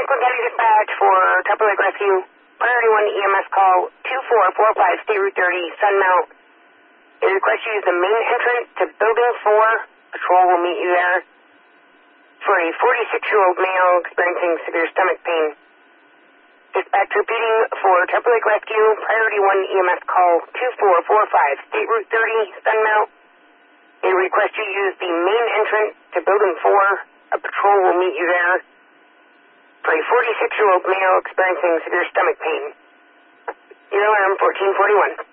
Oakland County Dispatch for Tupper Lake Rescue. Priority 1 EMS call 2445 State Route 30, Sunmount. They request you use the main entrance to Building 4. Patrol will meet you there. For a 46-year-old male experiencing severe stomach pain. Dispatch repeating for Tupper Lake Rescue. Priority 1 EMS call 2445 State Route 30, Sunmount. They request you use the main entrance to Building 4. A patrol will meet you there. For a 46-year-old male experiencing severe stomach pain. Your alarm 1441.